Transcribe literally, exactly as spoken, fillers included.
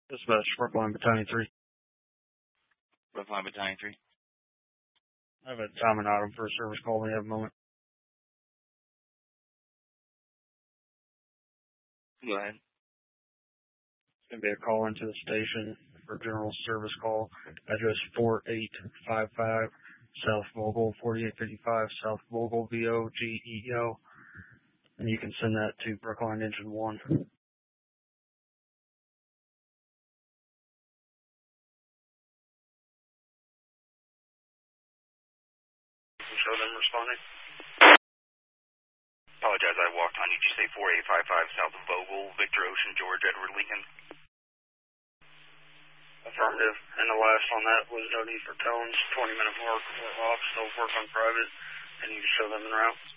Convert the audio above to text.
Dispatch, Brookline Battalion three. Brookline Battalion three. I have a timing item for a service call when you have a moment. Go ahead. It's going to be a call into the station for general service call. Address four eight five five South Vogel, forty-eight fifty-five South Vogel, V O G E L. And you can send that to Brookline Engine one. Show them responding. Apologize, I walked on you. Did you say four eight five five South Vogel, Victor Ocean, George Edward Lincoln? Affirmative. And the last on that was no need for tones. twenty minute mark or off, so work on private, and you can show them en route.